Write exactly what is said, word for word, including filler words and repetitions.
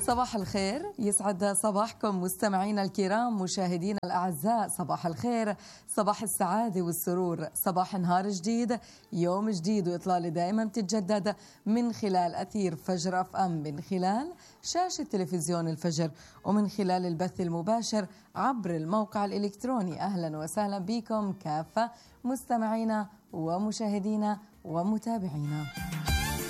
صباح الخير، يسعد صباحكم مستمعينا الكرام، مشاهدينا الأعزاء. صباح الخير، صباح السعادة والسرور، صباح نهار جديد، يوم جديد، وإطلالة دائما بتتجدد من خلال أثير فجر أف أم، من خلال شاشة تلفزيون الفجر، ومن خلال البث المباشر عبر الموقع الإلكتروني. أهلا وسهلا بكم كافة مستمعينا ومشاهدينا ومتابعينا.